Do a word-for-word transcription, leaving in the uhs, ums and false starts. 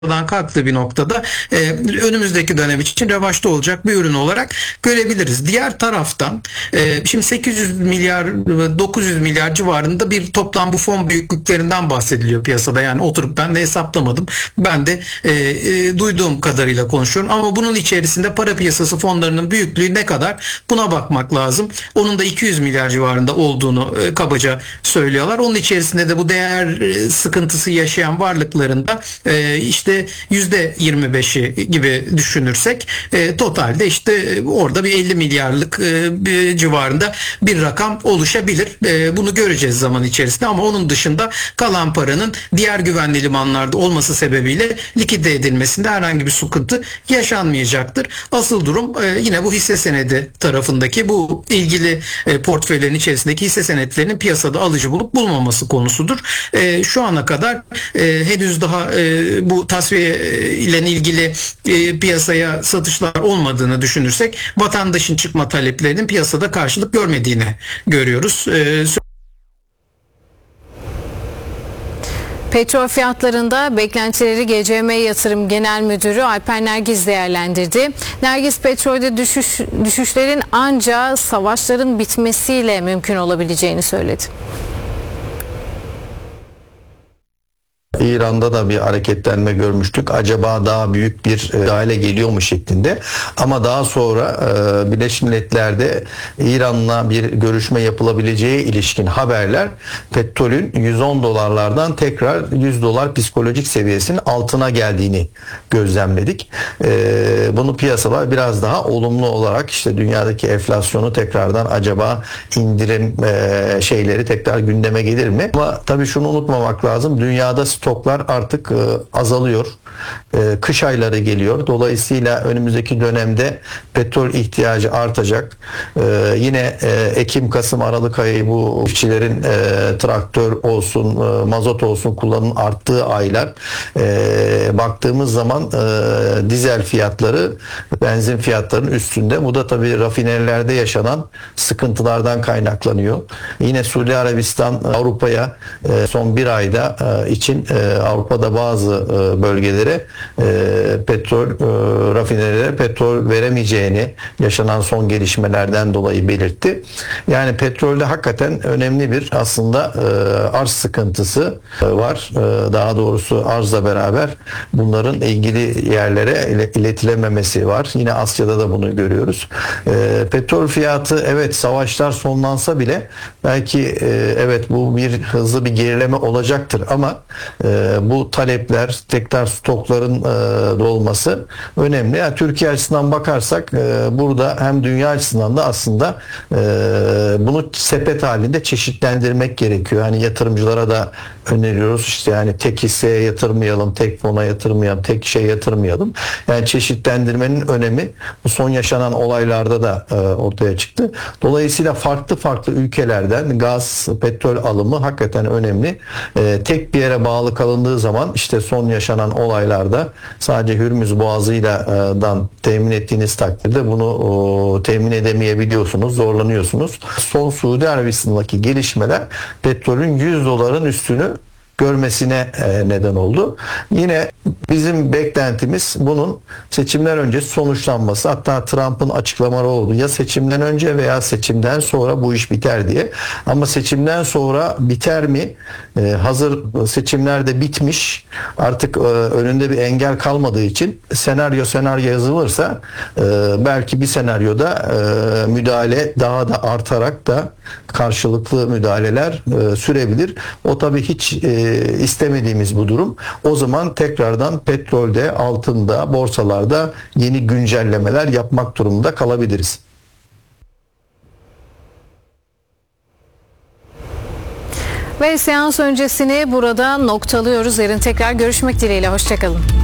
kalktığı bir noktada e, önümüzdeki dönem için revaçta olacak bir ürün olarak görebiliriz. Diğer taraftan e, şimdi sekiz yüz milyar dokuz yüz milyar civarında bir toplam bu fon büyüklüklerinden bahsediliyor piyasada. Yani oturup ben de hesaplamadım. Ben de e, e, duyduğum kadarıyla konuşuyorum. Ama bunun içerisinde para piyasası fonlarının büyüklüğü ne kadar? Buna bakmak lazım. Onun da iki yüz milyar civarında olduğunu e, kabaca söylüyorlar. Onun içerisinde de bu değer e, sıkıntısı yaşayan varlıklarında e, işte yüzde yirmi beşi gibi düşünürsek e, totalde işte e, orada bir elli milyarlık e, bir civarında bir rakam oluşabilir. E, bunu göreceğiz zaman içerisinde ama onun dışında kalan paranın diğer güvenli limanlarda olması sebebiyle likide edilmesinde herhangi bir sıkıntı yaşanmayacaktır. Asıl durum e, yine bu hisse senedi tarafındaki bu ilgili e, portföylerin içerisindeki hisse senetlerinin piyasada alıcı bulup bulmaması konusudur. E, şu ana kadar e, henüz daha e, bu tasfiye ile ilgili e, piyasaya satışlar olmadığını düşünürsek vatandaşın çıkma taleplerinin piyasada karşılık görmediğini görüyoruz. E, Petrol fiyatlarında beklentileri G C M Yatırım Genel Müdürü Alper Nergiz değerlendirdi. Nergiz petrolde düşüş, düşüşlerin ancak savaşların bitmesiyle mümkün olabileceğini söyledi. İran'da da bir hareketlenme görmüştük. Acaba daha büyük bir müdahale geliyor mu şeklinde. Ama daha sonra e, Birleşmiş Milletler'de İran'la bir görüşme yapılabileceği ilişkin haberler petrolün yüz on dolarlardan tekrar yüz dolar psikolojik seviyesinin altına geldiğini gözlemledik. E, bunu piyasalar biraz daha olumlu olarak işte dünyadaki enflasyonu tekrardan acaba indirim e, şeyleri tekrar gündeme gelir mi? Ama tabii şunu unutmamak lazım. Dünyada stoklar artık e, azalıyor. E, kış ayları geliyor. Dolayısıyla önümüzdeki dönemde petrol ihtiyacı artacak. E, yine e, Ekim, Kasım, Aralık ayı bu çiftçilerin e, traktör olsun, e, mazot olsun kullanım arttığı aylar. E, baktığımız zaman e, dizel fiyatları benzin fiyatlarının üstünde. Bu da tabii rafinerilerde yaşanan sıkıntılardan kaynaklanıyor. Yine Suudi Arabistan Avrupa'ya e, son bir ayda e, için e, Avrupa'da bazı e, bölgelere e, petrol e, rafinerilere petrol veremeyeceğini yaşanan son gelişmelerden dolayı belirtti. Yani petrolde hakikaten önemli bir aslında e, arz sıkıntısı e, var. E, daha doğrusu arzla beraber bunların ilgili yerlere iletilememesi var. Yine Asya'da da bunu görüyoruz. E, petrol fiyatı evet savaşlar sonlansa bile belki e, evet bu bir hızlı bir gerileme olacaktır ama e, bu talepler tekrar stokların e, dolması önemli. Yani Türkiye açısından bakarsak e, burada hem dünya açısından da aslında e, bunu sepet halinde çeşitlendirmek gerekiyor. Hani yatırımcılara da öneriyoruz işte yani tek hisseye yatırmayalım, tek fona yatırmayalım, tek şeye yatırmayalım. Yani çeşitlendirmenin önemi bu son yaşanan olaylarda da e, ortaya çıktı. Dolayısıyla farklı farklı ülkelerden gaz, petrol alımı hakikaten önemli. E, tek bir yere bağlı kalındığı zaman işte son yaşanan olaylarda sadece Hürmüz Boğazı'yla temin ettiğiniz takdirde bunu o, temin edemeyebiliyorsunuz, zorlanıyorsunuz. Son Suudi Arabistan'daki gelişmeler petrolün yüz doların üstünü görmesine e, neden oldu. Yine bizim beklentimiz bunun seçimler öncesi sonuçlanması. Hatta Trump'ın açıklamaları oldu. Ya seçimden önce veya seçimden sonra bu iş biter diye. Ama seçimden sonra biter mi? E, hazır seçimlerde bitmiş. Artık e, önünde bir engel kalmadığı için senaryo senaryo yazılırsa e, belki bir senaryoda e, müdahale daha da artarak da karşılıklı müdahaleler e, sürebilir. O tabii hiç e, istemediğimiz bu durum. O zaman tekrardan petrolde, altında, borsalarda yeni güncellemeler yapmak durumunda kalabiliriz. Ve seans öncesini burada noktalıyoruz. Yarın tekrar görüşmek dileğiyle. Hoşçakalın.